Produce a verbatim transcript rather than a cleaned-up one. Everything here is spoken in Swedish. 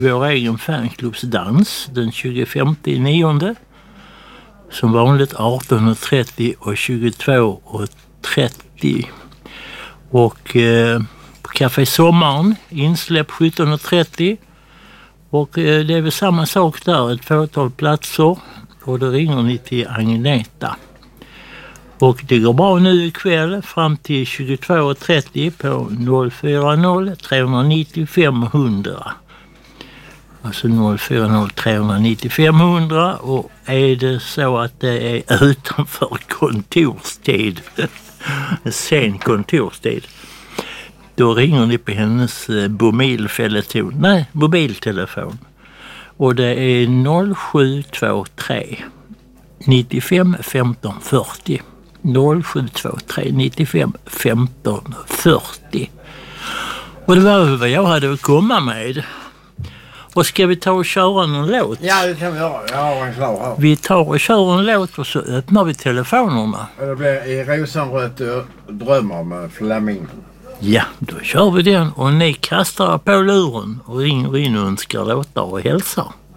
Vår egen fanklubbsdans den tjugofemte nionde. Som vanligt arton trettio och tjugotvå trettio. Och eh, på Café Sommaren insläpp sjutton trettio. Och eh, det är väl samma sak där, ett fåtal platser. Och då ringer ni till Agneta. Och det går bra nu ikväll fram till tjugotvå trettio på noll fyra noll tre nio fem fem hundra. Alltså noll fyra noll tre nio fem fem hundra, och är det så att det är utanför kontorstid, sen kontorstid, då ringer ni på hennes mobiltelefon, nej, mobiltelefon. Och det är noll sju två tre nittiofem femton fyrtio. noll sju två tre nittiofem femton fyrtio. Och det var vad jag hade att komma med. Och ska vi ta och köra någon låt? Ja, det kan vi göra. Jag har en klar här. Vi tar och kör en låt och så öppnar vi telefonerna. Det blir i rosenrött drömmar med Flamingo. Ja, då kör vi den och ni kastar på luren och ringer in och önskar låtar och hälsar.